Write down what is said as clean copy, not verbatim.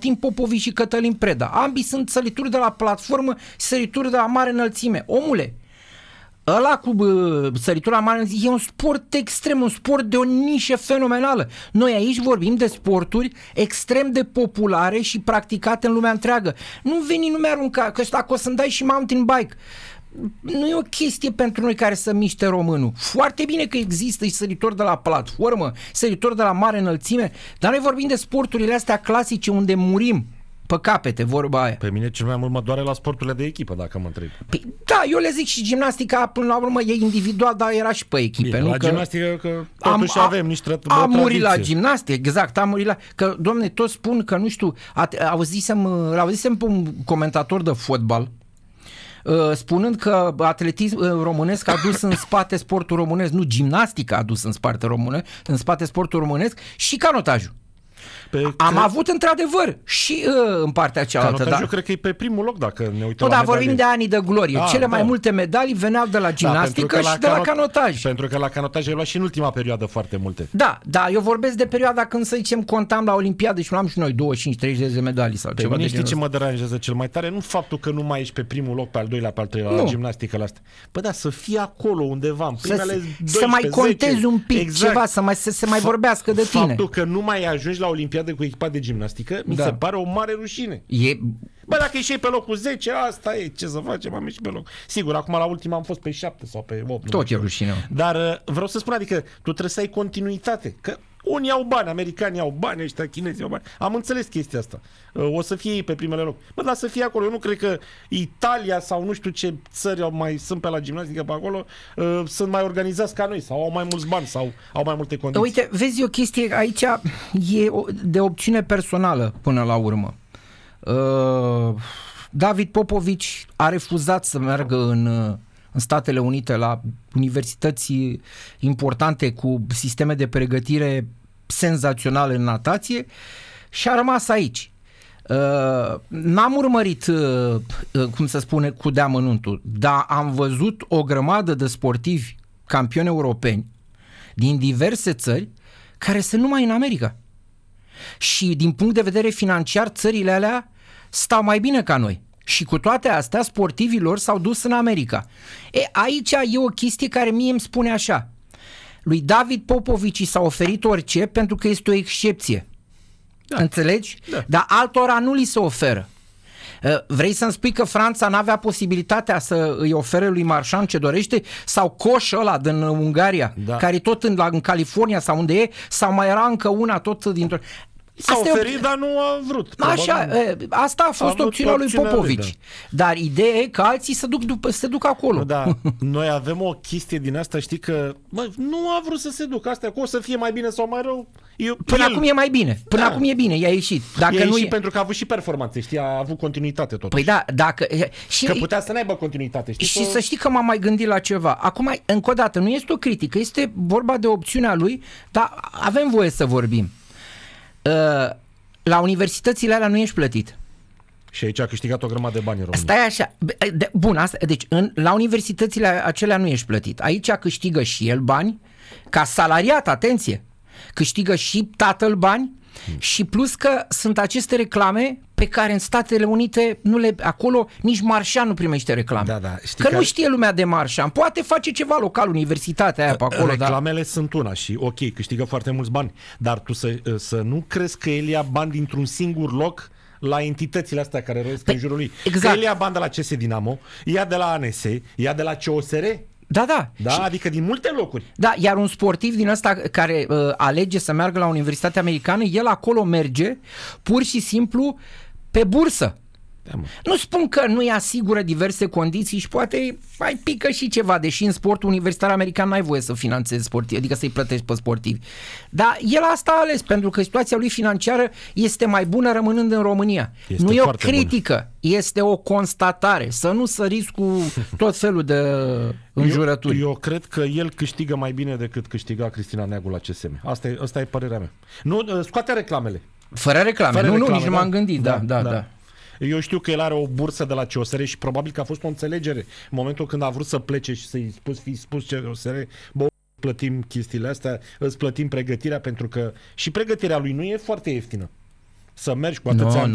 Valentin Popovici și Cătălin Preda. Ambii sunt sărituri de la platformă, sărituri de la mare înălțime. Omule, ăla cu săritura mare e un sport extrem, un sport de o nișă fenomenală. Noi aici vorbim de sporturi extrem de populare și practicate în lumea întreagă. Nu veni, nu mi-arunca, că dacă o să-mi dai și mountain bike, nu e o chestie pentru noi care să miște românul. Foarte bine că există și săritori de la platformă, săritori de la mare înălțime, dar noi vorbim de sporturile astea clasice unde murim pe capete, vorba aia. Pe mine cel mai mult mă doare la sporturile de echipă, dacă mă întreb. Păi, da, eu le zic și gimnastica, până la urmă, e individual, dar era și pe echipe. Bine, nu? la gimnastică, că totuși avem niște am murit la gimnastică, exact, am murit la... Că, domne, toți spun că, nu știu, auzisem pe un comentator de fotbal, spunând că atletism românesc a dus în spate sportul românesc, nu, gimnastica a dus în spate sportul românesc și canotajul. Am avut într-adevăr și în partea cealaltă. Canotajul cred că e pe primul loc dacă ne uităm la medalii. Vorbim de anii de glorie. Cele mai multe medalii veneau de la gimnastică și de la canotaj. Pentru că la canotaj ai luat și în ultima perioadă foarte multe. Da, eu vorbesc de perioada când, să zicem, contam la Olimpiadă și luam și noi 25-30 de medalii sau ceva. Mine știi ce mă deranjează cel mai tare? Nu faptul că nu mai ești pe primul loc, pe al doilea, pe al treilea, la gimnastică la asta. Păi da, să fii acolo undeva, în primele 12, să mai contezi 10, un pic, exact. Ceva, să se mai vorbească de tine. Faptul că nu mai ajungi la Olimpiadă cu echipa de gimnastică, mi se pare o mare rușine. Bă, dacă ieși pe locul 10, asta e, ce să facem, am ieșit pe loc. Sigur, acum la ultima am fost pe 7 sau pe 8. Tot e rușine. Dar vreau să spun, adică tu trebuie să ai continuitate, că unii au bani, americanii au bani, ăștia chinezii au bani. Am înțeles chestia asta. O să fie ei pe primele loc. Bă, dar să fie acolo. Eu nu cred că Italia sau nu știu ce țări mai sunt pe la gimnastică pe acolo, sunt mai organizați ca noi sau au mai mulți bani sau au mai multe condiții. Uite, vezi o chestie, aici e de opțiune personală până la urmă. David Popovici a refuzat să meargă în Statele Unite la universități importante cu sisteme de pregătire senzaționale în natație și a rămas aici. N-am urmărit, cum se spune, cu deamănuntul, dar am văzut o grămadă de sportivi campioni europeni din diverse țări care sunt numai în America. Și din punct de vedere financiar, țările alea stau mai bine ca noi. Și cu toate astea, sportivii lor s-au dus în America. Aici e o chestie care mie îmi spune așa. Lui David Popovici s-a oferit orice pentru că este o excepție. Da. Înțelegi? Da. Dar altora nu li se oferă. Vrei să-mi spui că Franța n-avea posibilitatea să îi ofere lui Marchand ce dorește? Sau Coș ăla din Ungaria, care tot în California sau unde e, sau mai era încă una tot dintr-o... S-a oferit, dar nu a vrut. Așa, asta a fost opțiunea lui Popovici. Dar ideea e că alții se duc acolo. Da, noi avem o chestie din asta, știi că nu a vrut să se ducă. Asta că o să fie mai bine sau mai rău. Până acum e mai bine. Până acum e bine, i-a ieșit. Dacă i-a ieșit pentru că a avut și performanțe, știi, a avut continuitate totuși. Păi da, că putea să n-aibă continuitate, știi? Și să știi că m-am mai gândit la ceva. Acum, încă o dată, nu este o critică, este vorba de opțiunea lui, dar avem voie să vorbim. La universitățile alea nu ești plătit. Și aici a câștigat o grămadă de bani în România. Stai așa. Bun, deci la universitățile acelea nu ești plătit. Aici câștigă și el bani, ca salariat, atenție. Câștigă și tatăl bani și plus că sunt aceste reclame pe care în Statele Unite acolo nici Marchand nu primește reclame. Da, că nu știe lumea de Marchand. Poate face ceva local, universitatea aia pe acolo. Reclamele sunt una și ok, câștigă foarte mulți bani, dar tu să nu crezi că el ia bani dintr-un singur loc la entitățile astea care roiesc în jurul lui. Exact. Că el ia bani de la CS Dinamo, ia de la ANS, ia de la COSR. Da. Adică din multe locuri. Da, iar un sportiv din ăsta care alege să meargă la Universitatea Americană, el acolo merge pur și simplu pe bursă. Nu spun că nu-i asigură diverse condiții și poate mai pică și ceva, deși în sportul universitar american n-ai voie să finanțezi sportivi, adică să-i plătești pe sportivi. Dar el asta a ales, pentru că situația lui financiară este mai bună rămânând în România. Nu e o critică, este o constatare. Să nu săriți cu tot felul de înjurături. Eu cred că el câștigă mai bine decât câștiga Cristina Neagu la CSM. Asta e părerea mea. Nu, scoate reclamele. Fără reclame. Nu, nici nu m-am gândit. Da. Eu știu că el are o bursă de la COSR și probabil că a fost o înțelegere în momentul când a vrut să plece și să-i fi spus COSR, plătim chestiile astea, îți plătim pregătirea, pentru că și pregătirea lui nu e foarte ieftină. Să mergi cu atâția ani